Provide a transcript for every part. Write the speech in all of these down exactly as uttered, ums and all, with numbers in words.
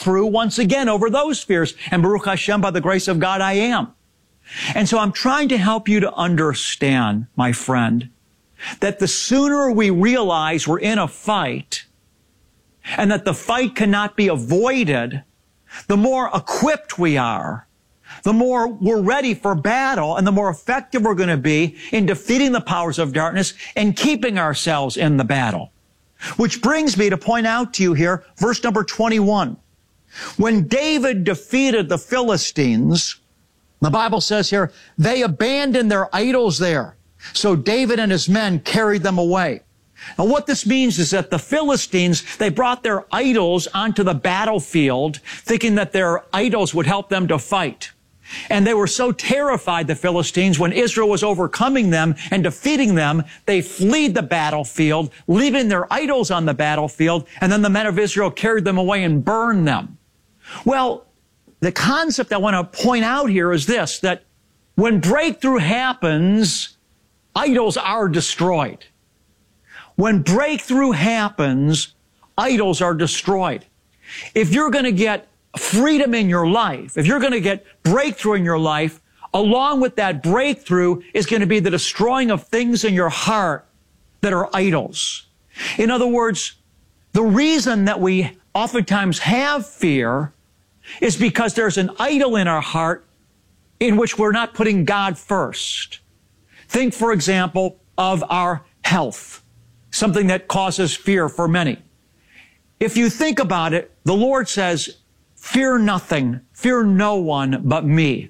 breakthrough once again over those fears. And Baruch Hashem, by the grace of God, I am. And so I'm trying to help you to understand, my friend, that the sooner we realize we're in a fight and that the fight cannot be avoided, the more equipped we are, the more we're ready for battle, and the more effective we're going to be in defeating the powers of darkness and keeping ourselves in the battle. Which brings me to point out to you here, verse number twenty-one. When David defeated the Philistines, the Bible says here, they abandoned their idols there. So David and his men carried them away. Now what this means is that the Philistines, they brought their idols onto the battlefield, thinking that their idols would help them to fight. And they were so terrified, the Philistines, when Israel was overcoming them and defeating them, they fled the battlefield, leaving their idols on the battlefield, and then the men of Israel carried them away and burned them. Well, the concept I want to point out here is this, that when breakthrough happens, idols are destroyed. When breakthrough happens, idols are destroyed. If you're going to get freedom in your life, if you're going to get breakthrough in your life, along with that breakthrough is going to be the destroying of things in your heart that are idols. In other words, the reason that we oftentimes have fear is because there's an idol in our heart in which we're not putting God first. Think, for example, of our health, something that causes fear for many. If you think about it, the Lord says, fear nothing, fear no one but me.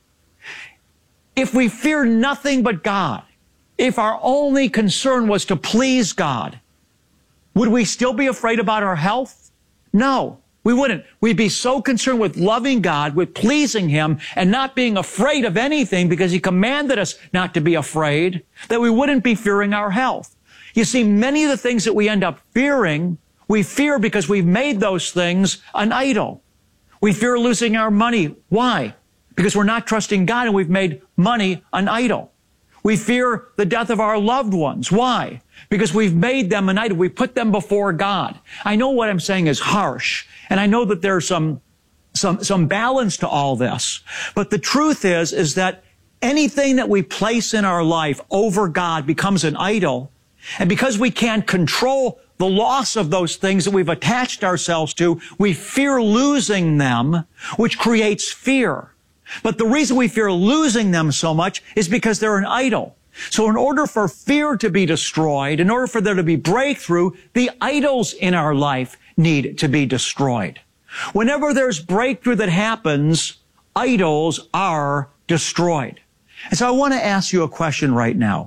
If we fear nothing but God, if our only concern was to please God, would we still be afraid about our health? No, we wouldn't. We'd be so concerned with loving God, with pleasing Him, and not being afraid of anything because He commanded us not to be afraid, that we wouldn't be fearing our health. You see, many of the things that we end up fearing, we fear because we've made those things an idol. We fear losing our money. Why? Because we're not trusting God and we've made money an idol. We fear the death of our loved ones. Why? Because we've made them an idol. We put them before God. I know what I'm saying is harsh, and I know that there's some, some, some balance to all this. But the truth is, is that anything that we place in our life over God becomes an idol. And because we can't control the loss of those things that we've attached ourselves to, we fear losing them, which creates fear. But the reason we fear losing them so much is because they're an idol. So in order for fear to be destroyed, in order for there to be breakthrough, the idols in our life need to be destroyed. Whenever there's breakthrough that happens, idols are destroyed. And so I want to ask you a question right now.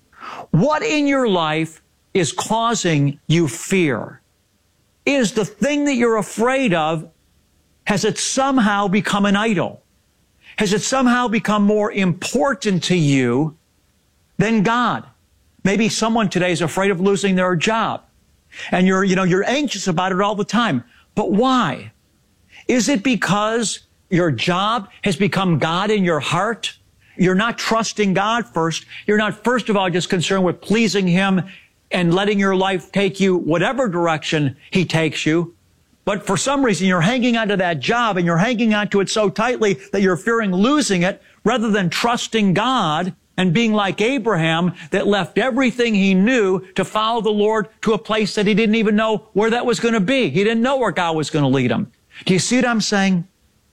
What in your life is causing you fear? Is the thing that you're afraid of, has it somehow become an idol? Has it somehow become more important to you than God? Maybe someone today is afraid of losing their job, and you're, you know, you're anxious about it all the time. But why? Is it because your job has become God in your heart? You're not trusting God first. You're not, first of all, just concerned with pleasing Him and letting your life take you whatever direction He takes you. But for some reason, you're hanging onto that job and you're hanging onto it so tightly that you're fearing losing it rather than trusting God and being like Abraham that left everything he knew to follow the Lord to a place that he didn't even know where that was going to be. He didn't know where God was going to lead him. Do you see what I'm saying?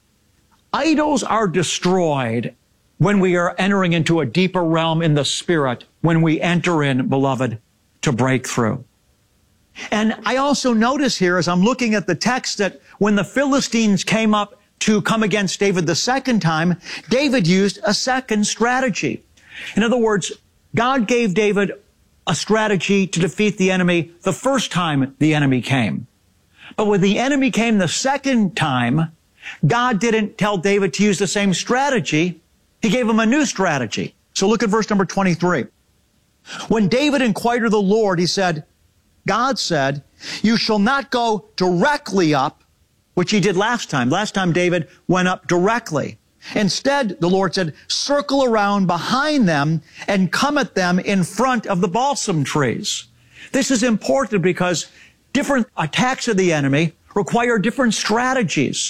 Idols are destroyed when we are entering into a deeper realm in the Spirit, when we enter in, beloved, to breakthrough. And I also notice here, as I'm looking at the text, that when the Philistines came up to come against David the second time, David used a second strategy. In other words, God gave David a strategy to defeat the enemy the first time the enemy came. But when the enemy came the second time, God didn't tell David to use the same strategy. He gave him a new strategy. So look at verse number twenty-three. When David inquired of the Lord, he said, God said, you shall not go directly up, which he did last time. Last time David went up directly. Instead, the Lord said, circle around behind them and come at them in front of the balsam trees. This is important because different attacks of the enemy require different strategies.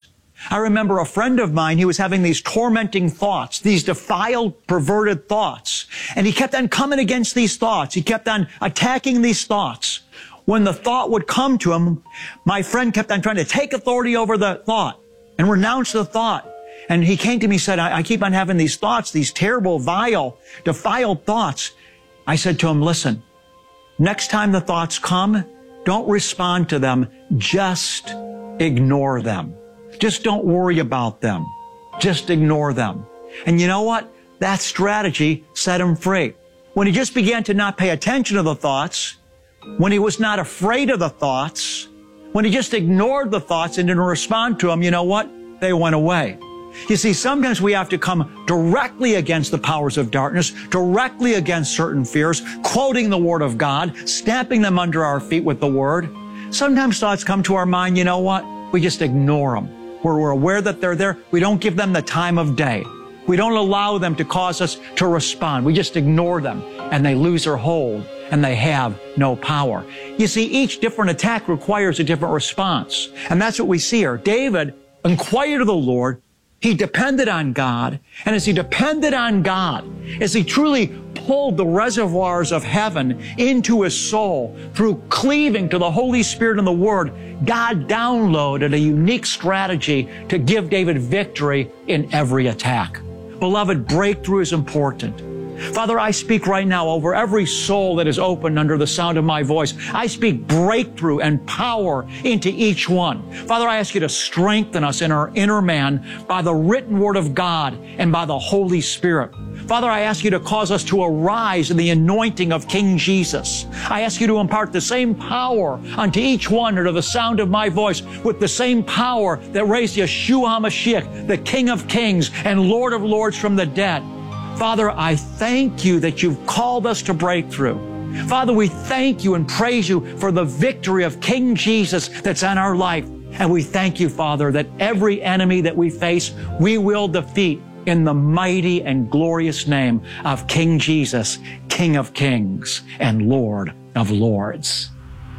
I remember a friend of mine, he was having these tormenting thoughts, these defiled, perverted thoughts. And he kept on coming against these thoughts. He kept on attacking these thoughts. When the thought would come to him, my friend kept on trying to take authority over the thought and renounce the thought. And he came to me and said, I, I keep on having these thoughts, these terrible, vile, defiled thoughts. I said to him, listen, next time the thoughts come, don't respond to them. Just ignore them. Just don't worry about them. Just ignore them. And you know what? That strategy set him free. When he just began to not pay attention to the thoughts, when he was not afraid of the thoughts, when he just ignored the thoughts and didn't respond to them, you know what? They went away. You see, sometimes we have to come directly against the powers of darkness, directly against certain fears, quoting the Word of God, stamping them under our feet with the Word. Sometimes thoughts come to our mind, you know what? We just ignore them. Where we're aware that they're there, we don't give them the time of day. We don't allow them to cause us to respond. We just ignore them, and they lose their hold, and they have no power. You see, each different attack requires a different response. And that's what we see here. David inquired of the Lord. He depended on God. And as he depended on God, as he truly pulled the reservoirs of heaven into his soul through cleaving to the Holy Spirit and the Word, God downloaded a unique strategy to give David victory in every attack. Beloved, breakthrough is important. Father, I speak right now over every soul that is open under the sound of my voice. I speak breakthrough and power into each one. Father, I ask you to strengthen us in our inner man by the written Word of God and by the Holy Spirit. Father, I ask you to cause us to arise in the anointing of King Jesus. I ask you to impart the same power unto each one under the sound of my voice with the same power that raised Yeshua HaMashiach, the King of Kings and Lord of Lords from the dead. Father, I thank you that you've called us to breakthrough. Father, we thank you and praise you for the victory of King Jesus that's on our life. And we thank you, Father, that every enemy that we face, we will defeat in the mighty and glorious name of King Jesus, King of Kings and Lord of Lords.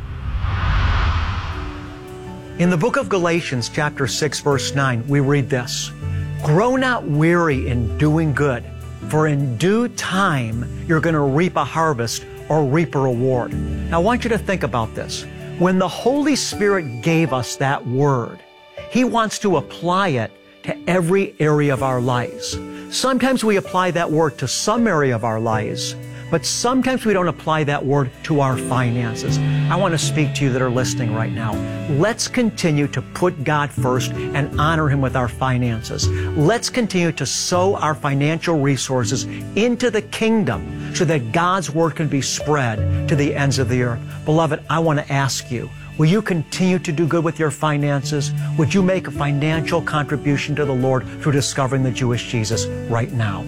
In the book of Galatians, chapter six, verse nine, we read this: "Grow not weary in doing good, for in due time you're going to reap a harvest or reap a reward." Now, I want you to think about this. When the Holy Spirit gave us that word, He wants to apply it to every area of our lives. Sometimes we apply that word to some area of our lives, but sometimes we don't apply that word to our finances. I want to speak to you that are listening right now. Let's continue to put God first and honor Him with our finances. Let's continue to sow our financial resources into the kingdom so that God's word can be spread to the ends of the earth. Beloved, I want to ask you, will you continue to do good with your finances? Would you make a financial contribution to the Lord through discovering the Jewish Jesus right now?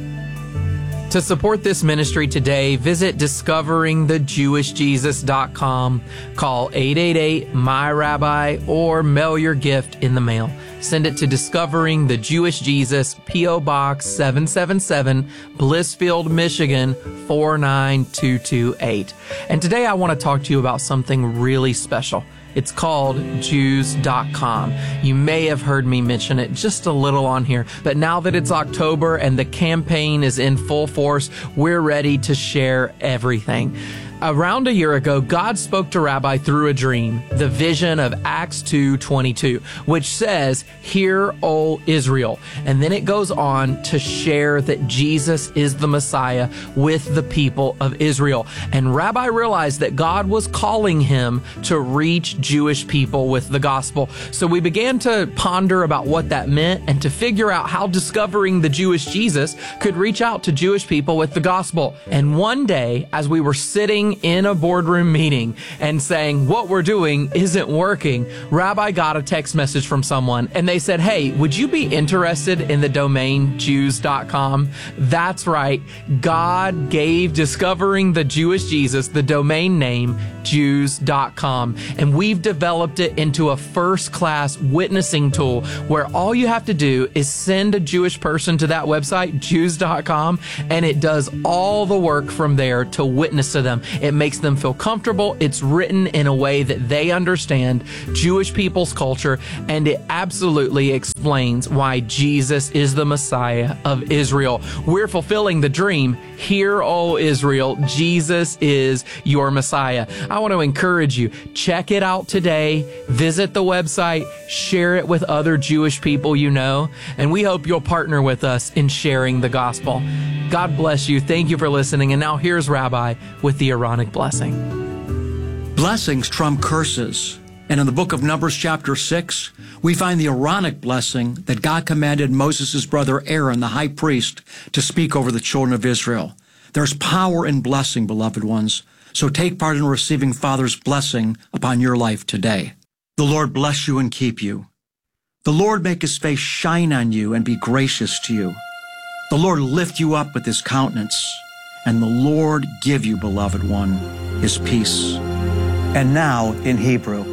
To support this ministry today, visit discovering the jewish jesus dot com, call eight eight eight, M Y Rabbi, or mail your gift in the mail. Send it to Discovering the Jewish Jesus, P O Box seven seven seven, Blissfield, Michigan, four nine two two eight. And today I want to talk to you about something really special. It's called Jews dot com. You may have heard me mention it just a little on here, but now that it's October and the campaign is in full force, we're ready to share everything. Around a year ago, God spoke to Rabbi through a dream, the vision of Acts two twenty-two, which says, "Hear, O Israel." And then it goes on to share that Jesus is the Messiah with the people of Israel. And Rabbi realized that God was calling him to reach Jewish people with the gospel. So we began to ponder about what that meant and to figure out how Discovering the Jewish Jesus could reach out to Jewish people with the gospel. And one day, as we were sitting in a boardroom meeting and saying, what we're doing isn't working, Rabbi got a text message from someone and they said, "Hey, would you be interested in the domain Jews dot com? That's right. God gave Discovering the Jewish Jesus the domain name jews dot com. And we've developed it into a first-class witnessing tool where all you have to do is send a Jewish person to that website, jews dot com, and it does all the work from there to witness to them. It makes them feel comfortable. It's written in a way that they understand Jewish people's culture, and it absolutely explains why Jesus is the Messiah of Israel. We're fulfilling the dream. Hear, O Israel, Jesus is your Messiah. I want to encourage you, check it out today. Visit the website, share it with other Jewish people you know, and we hope you'll partner with us in sharing the gospel. God bless you. Thank you for listening. And now here's Rabbi with the Aaronic blessing. Blessings trump curses. And in the book of Numbers chapter six, we find the Aaronic blessing that God commanded Moses' brother Aaron, the high priest, to speak over the children of Israel. There's power in blessing, beloved ones. So take part in receiving Father's blessing upon your life today. The Lord bless you and keep you. The Lord make his face shine on you and be gracious to you. The Lord lift you up with his countenance, and the Lord give you, beloved one, his peace. And now in Hebrew.